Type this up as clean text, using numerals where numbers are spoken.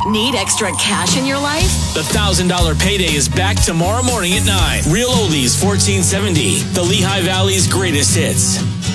Need extra cash in your life? The $1,000 payday is back tomorrow morning at 9. Real Oldies 1470, the Lehigh Valley's greatest hits.